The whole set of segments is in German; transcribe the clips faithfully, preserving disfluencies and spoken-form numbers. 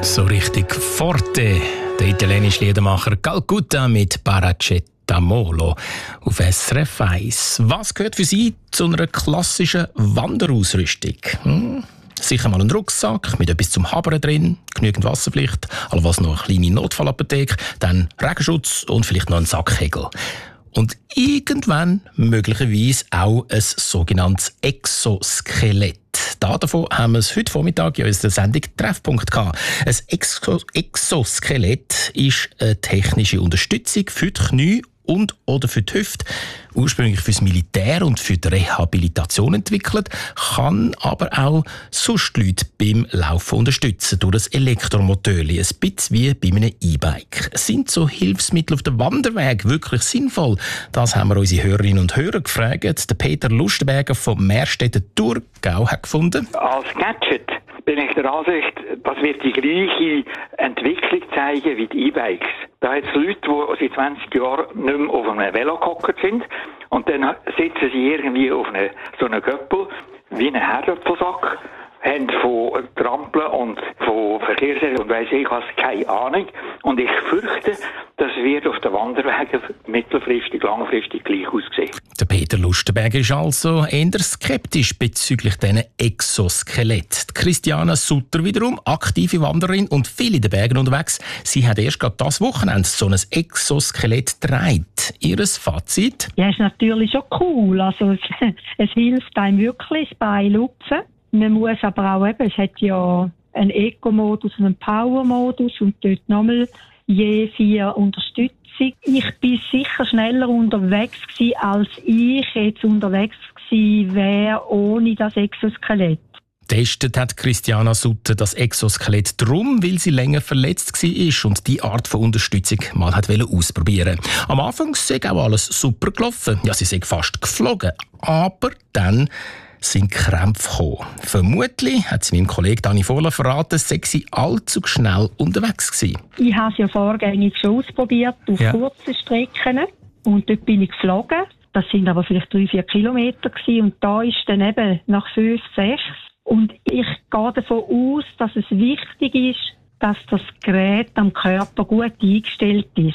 So richtig forte. Der italienische Liedermacher Calcutta mit Paracetamolo auf S R F eins. Was gehört für Sie zu einer klassischen Wanderausrüstung? Hm? Sicher mal ein Rucksack mit etwas zum Habern drin, genügend Wasserpflicht, allenfalls noch eine kleine Notfallapotheke, dann Regenschutz und vielleicht noch ein Sackhegel. Und irgendwann möglicherweise auch ein sogenanntes Exoskelett. Davon haben wir es heute Vormittag in unserer Sendung Treffpunkt gehabt. Ein Exo- Exoskelett ist eine technische Unterstützung für die Knie und oder für die Hüfte, ursprünglich fürs Militär und für die Rehabilitation entwickelt, kann aber auch sonst Leute beim Laufen unterstützen durch ein Elektromotor, ein bisschen wie bei einem E-Bike. Sind so Hilfsmittel auf dem Wanderweg wirklich sinnvoll? Das haben wir unsere Hörerinnen und Hörer gefragt. Der Peter Lustenberger vom Meerstädter Thurgau hat gefunden. Als Gadget bin ich der Ansicht, das wird die gleiche Entwicklung zeigen wie die E-Bikes. Da hat es Leute, die seit zwanzig Jahren nicht mehr auf einem Velo gehockt sind und dann sitzen sie irgendwie auf eine, so einem Göppel wie ein Herdöpfelsack, haben von Trampeln und von Verkehrsregeln und weiss ich was keine Ahnung. Und ich fürchte, das wird auf den Wanderwegen mittelfristig, langfristig gleich aussehen. Der Peter Lustenberger ist also eher skeptisch bezüglich diesen Exoskelett. Die Christiana Sutter wiederum, aktive Wanderin und viel in den Bergen unterwegs. Sie hat erst gerade das Wochenende so ein Exoskelett getragen. Ihres Fazit? Ja, ist natürlich schon cool. Also es, es hilft einem wirklich das Bein lupfen. Man muss aber auch eben, es hat ja einen Eco-Modus und einen Power-Modus und dort nochmal je vier Unterstützung. Ich bin sicher schneller unterwegs gewesen, als ich jetzt unterwegs gewesen wäre ohne das Exoskelett. Testet hat Christiana Sutter das Exoskelett drum, weil sie länger verletzt war und die Art von Unterstützung mal hat ausprobieren. Am Anfang sei auch alles super gelaufen. Ja, sie sei fast geflogen. Aber dann sind Krämpfe gekommen. Vermutlich hat sie meinem Kollegen Dani Vohler verraten, sei sie allzu schnell unterwegs gewesen. Ich habe es ja vorgängig schon ausprobiert auf ja. kurzen Strecken und dort bin ich geflogen. Das sind aber vielleicht drei, vier Kilometer gewesen. Und da ist dann eben nach fünf, sechs. Und ich gehe davon aus, dass es wichtig ist, dass das Gerät am Körper gut eingestellt ist.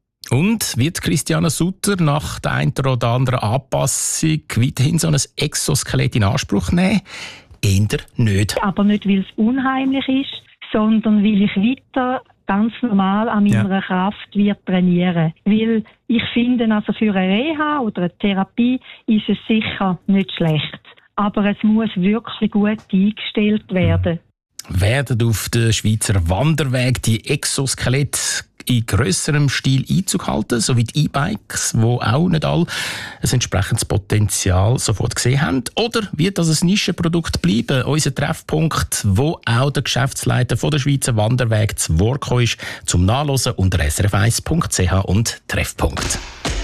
Und wird Christiana Sutter nach der einen oder anderen Anpassung weiterhin so ein Exoskelett in Anspruch nehmen? Eher nicht. Aber nicht, weil es unheimlich ist, sondern weil ich weiter ganz normal an meiner ja. Kraft wird trainieren. Weil ich finde, also für eine Reha oder eine Therapie ist es sicher nicht schlecht. Aber es muss wirklich gut eingestellt werden. Werden auf den Schweizer Wanderweg die Exoskelette in grösserem Stil Einzug halten, so wie die E-Bikes, wo auch nicht alle ein entsprechendes Potenzial sofort gesehen haben? Oder wird das ein Nischenprodukt bleiben? Unser Treffpunkt, wo auch der Geschäftsleiter von der Schweizer Wanderweg zu Wort gekommen ist, zum Nachlesen unter s r f eins punkt c h und Treffpunkt.